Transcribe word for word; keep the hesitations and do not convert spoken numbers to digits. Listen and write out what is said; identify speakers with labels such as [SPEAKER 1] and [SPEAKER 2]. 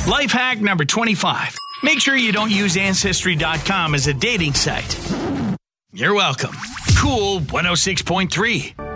[SPEAKER 1] Life hack number twenty-five. Make sure you don't use Ancestry dot com as a dating site. You're welcome. Cool one oh six point three.